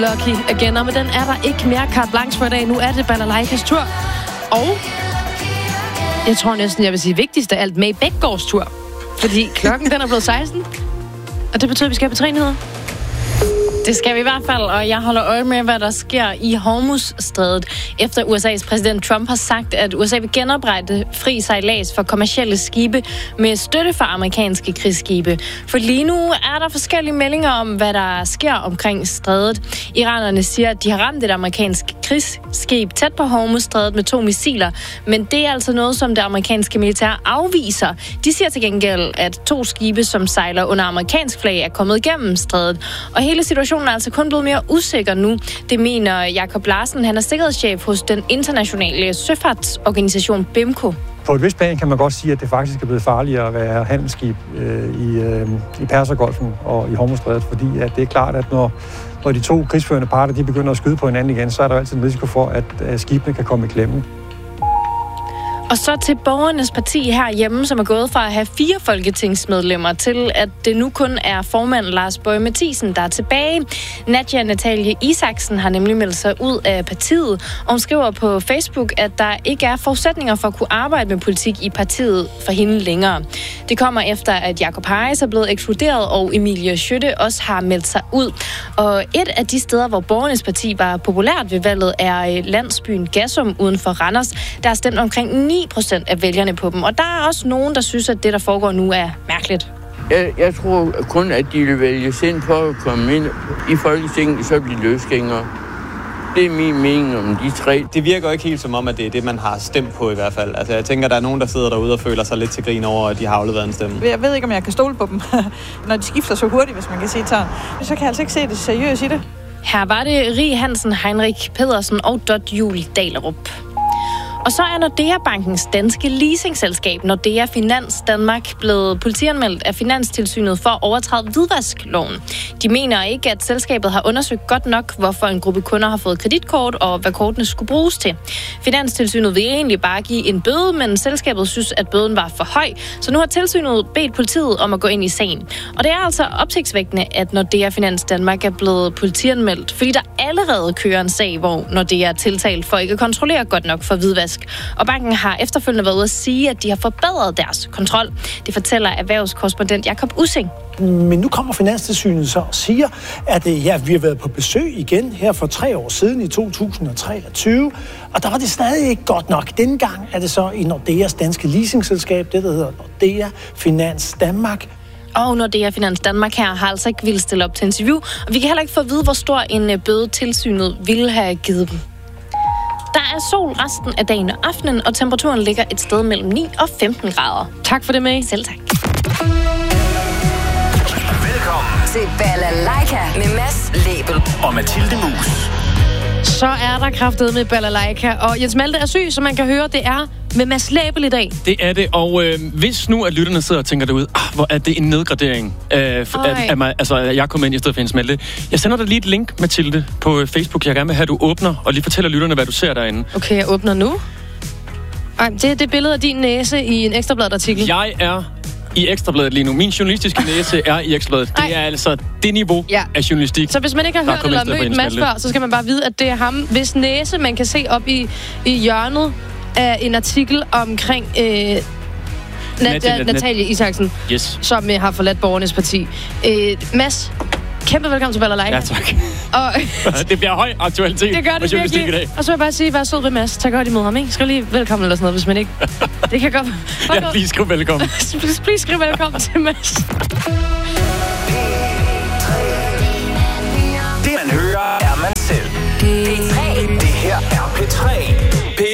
Lucky again, og med den er der ikke mere carte blanche for i dag. Nu er det Balalaikas tur. Og jeg tror næsten, jeg vil sige vigtigst af alt, May Bækgaards tur. Fordi klokken den er blevet 16, og det betyder, at vi skal have P3-nyheder. Det skal vi i hvert fald, og jeg holder øje med, hvad der sker i Hormuzstrædet, efter USA's præsident Trump har sagt, at USA vil genoprette fri sejlads for kommercielle skibe med støtte for amerikanske krigsskibe. For lige nu er der forskellige meldinger om, hvad der sker omkring strædet. Iranerne siger, at de har ramt et amerikansk krigsskib tæt på Hormuzstrædet med 2 missiler, men det er altså noget, som det amerikanske militær afviser. De siger til gengæld, at 2 skibe, som sejler under amerikansk flag, er kommet igennem strædet, og hele situationen er altså kun blevet mere usikker nu. Det mener Jakob Larsen. Han er sikkerhedschef hos den internationale søfartsorganisation BIMCO. På et vist plan kan man godt sige, at det faktisk er blevet farligere at være handelsskib i Persergolfen og i Hormuzstrædet, fordi at det er klart, at når de 2 krigsførende parter de begynder at skyde på hinanden igen, så er der altid en risiko for, at skibene kan komme i klemme. Og så til Borgernes Parti herhjemme, som er gået fra at have 4 folketingsmedlemmer til, at det nu kun er formand Lars Boje Mathiesen, der er tilbage. Nadja Natalie Isaksen har nemlig meldt sig ud af partiet, og hun skriver på Facebook, at der ikke er forudsætninger for at kunne arbejde med politik i partiet for hende længere. Det kommer efter, at Jakob Harris er blevet ekskluderet, og Emilie Skytte også har meldt sig ud. Og et af de steder, hvor Borgernes Parti var populært ved valget, er landsbyen Gassum uden for Randers. Der er stemt omkring 9% af vælgerne på dem. Og der er også nogen, der synes, at det, der foregår nu, er mærkeligt. Jeg tror kun, at de vil vælges ind for at komme ind i Folketinget, så bliver løsgængere. Det er min mening om de 3. Det virker ikke helt som om, at det er det, man har stemt på i hvert fald. Altså, jeg tænker, der er nogen, der sidder derude og føler sig lidt til grin over, at de har afleveret en stemme. Jeg ved ikke, om jeg kan stole på dem, når de skifter så hurtigt, hvis man kan sige sådan. Så kan jeg altså ikke se det seriøst i det. Her var det Rig Hansen, Heinrich Pedersen og Dot Jul Dahlerup. Og så er Nordea Bankens danske leasingselskab Nordea Finans Danmark blevet politianmeldt af Finanstilsynet for at overtræde hvidvaskloven. De mener ikke, at selskabet har undersøgt godt nok, hvorfor en gruppe kunder har fået kreditkort og hvad kortene skulle bruges til. Finanstilsynet vil egentlig bare give en bøde, men selskabet synes, at bøden var for høj, så nu har tilsynet bedt politiet om at gå ind i sagen. Og det er altså opsigtsvækkende, at Nordea Finans Danmark er blevet politianmeldt, fordi der allerede kører en sag, hvor Nordea er tiltalt for ikke at kontrollere godt nok for hvidvask. Og banken har efterfølgende været ude at sige, at de har forbedret deres kontrol. Det fortæller erhvervskorrespondent Jakob Ussing. Men nu kommer Finanstilsynet så og siger, at vi har været på besøg igen her for 3 år siden i 2023, og der var det stadig ikke godt nok. Denne gang er det så i Nordeas danske leasingselskab, det der hedder Nordea Finans Danmark. Og Nordea Finans Danmark her har altså ikke ville stille op til interview, og vi kan heller ikke få at vide, hvor stor en bøde tilsynet ville have givet dem. Der er sol resten af dagen og aftenen, og temperaturen ligger et sted mellem 9 og 15 grader. Tak for det, May. Selv tak. Velkommen til Balalaika med Mads Lebel og Mathilde Mus. Så er der kraftet med Balalaika, og Jens Malte er syg, som man kan høre, det er med Mads Lebel i dag. Det er det, og hvis nu at lytterne sidder og tænker derude, hvor er det en nedgradering af mig, altså jeg kommer ind i stedet for Jens Malte. Jeg sender dig lige et link, Mathilde, på Facebook. Jeg gerne vil have, at du åbner, og lige fortæller lytterne, hvad du ser derinde. Okay, jeg åbner nu. Ej, det er det billede af din næse i en Ekstrabladet-artikel. Jeg er i Ekstrabladet lige nu. Min journalistiske næse er i Ekstrabladet. Det er altså det niveau af journalistik. Så hvis man ikke har hørt eller mødt Mads før, så skal man bare vide, at det er ham, hvis næse man kan se op i hjørnet af en artikel omkring Natalie Isaksen, som har forladt Borgernes Parti. Mads, kæmpe velkommen til Balalaika. Ja, tak. Det bliver høj aktualitet. Det gør det virkelig. Og så vil jeg bare sige, vær sød ved Mads. Tag godt imod ham, ikke? Skriv lige velkommen eller sådan noget, hvis man ikke... Det kan godt... Ja, lige skriv velkommen. Please skriv velkommen til Mads.